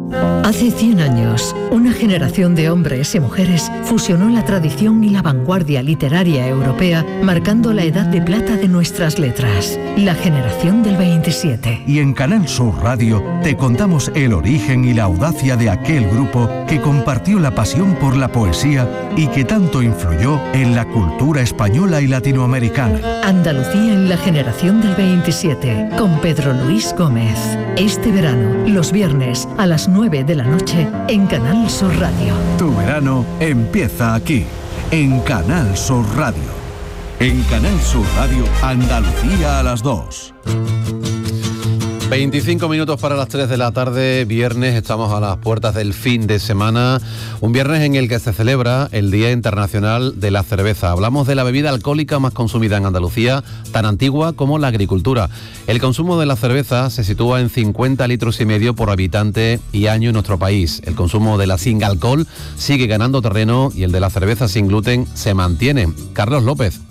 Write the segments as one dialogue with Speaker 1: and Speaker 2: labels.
Speaker 1: Hace 100 años, una generación de hombres y mujeres fusionó la tradición y la vanguardia literaria europea, marcando la edad de plata de nuestras letras, la generación del 27.
Speaker 2: Y en Canal Sur Radio te contamos el origen y la audacia de aquel grupo que compartió la pasión por la poesía y que tanto influyó en la cultura española y latinoamericana.
Speaker 1: Andalucía en la generación del 27, con Pedro Luis Gómez. Este verano, los viernes a las 9 de la noche, en Canal Sur Radio.
Speaker 2: Tu verano empieza aquí, en Canal Sur Radio. En Canal Sur Radio, Andalucía a las 2.
Speaker 3: 25 minutos para las 3 de la tarde, viernes, estamos a las puertas del fin de semana, un viernes en el que se celebra el Día Internacional de la Cerveza. Hablamos de la bebida alcohólica más consumida en Andalucía, tan antigua como la agricultura. El consumo de la cerveza se sitúa en 50 litros y medio por habitante y año en nuestro país. El consumo de la sin alcohol sigue ganando terreno y el de la cerveza sin gluten se mantiene. Carlos López.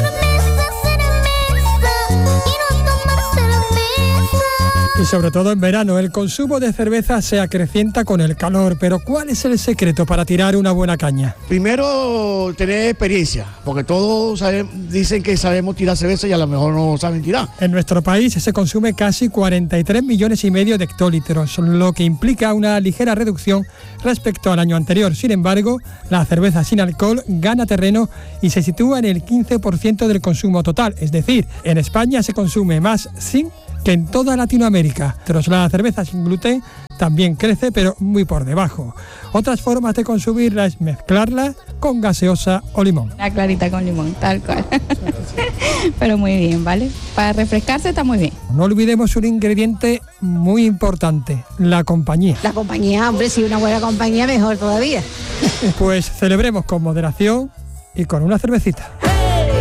Speaker 4: Y sobre todo en verano, el consumo de cerveza se acrecienta con el calor. Pero ¿cuál es el secreto para tirar una buena caña?
Speaker 5: Primero, tener experiencia, porque todos dicen que sabemos tirar cerveza y a lo mejor no saben tirar.
Speaker 4: En nuestro país se consume casi 43 millones y medio de hectolitros, lo que implica una ligera reducción respecto al año anterior. Sin embargo, la cerveza sin alcohol gana terreno y se sitúa en el 15% del consumo total. Es decir, en España se consume más sin que en toda Latinoamérica. Tras la cerveza sin gluten también crece, pero muy por debajo. Otras formas de consumirla es mezclarla con gaseosa o limón.
Speaker 6: La clarita con limón, tal cual. Pero muy bien, ¿vale? Para refrescarse está muy bien.
Speaker 4: No olvidemos un ingrediente muy importante, la compañía.
Speaker 7: La compañía, hombre, si una buena compañía, mejor todavía.
Speaker 4: Pues celebremos con moderación y con una cervecita.